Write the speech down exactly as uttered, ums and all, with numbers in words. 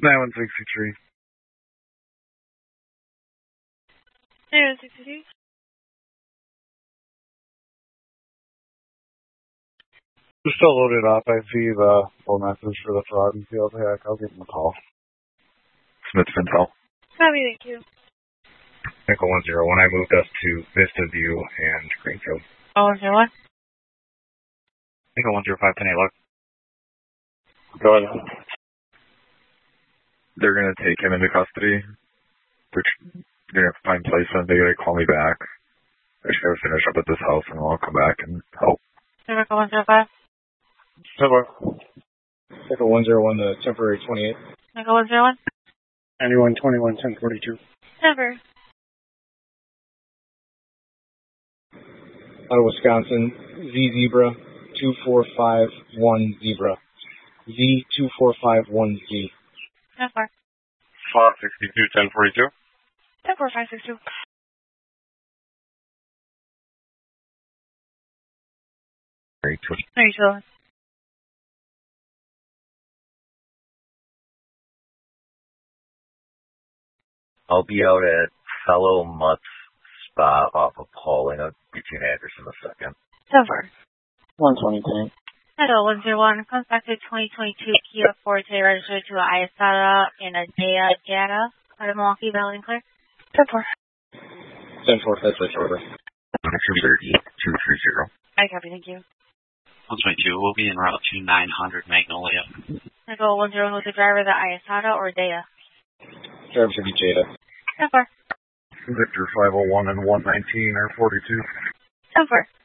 nine one sixty-three. nine one sixty-three. We're still loaded up. I see the full message for the fraud and field hack. I'll give him a call. Smith Fintel. Copy, thank you. Nickel one zero one, I moved us to Vista View and Greenfield. Oh, one zero one. Nickel one zero five, ten eight, look. Go ahead. They're going to take him into custody. They're going to find placement. They're going to call me back. I just got to finish up at this house and I'll come back and help. Nickel one zero five. Nickel one zero one, the temporary twenty-eight. Nickel one zero one. ninety-one twenty-one, ten forty-two. Never. Out of Wisconsin, Z Zebra two four five one Zebra. Z two four five one Z. ten four. five sixty-two, ten forty-two. ten four five six two. Very good. There you go. I'll be out at Fellow Mutt's spot off of Pauling. I'll get you an address in a second. ten four. one twenty, ten. Hello, one zero one. Comes back to twenty twenty-two Kia Forte registered to Iasada and a Dea Jetta out of Milwaukee, Valley and Clear. ten four. ten four, that's right, order. two thirty, two three zero. I copy, thank you. one twenty-two, we'll be en route to nine hundred Magnolia. Nickel one zero one with the driver, the Iasada or Dea. Driver should be Jada. ten four. Victor five oh one and one nineteen are forty-two. ten four.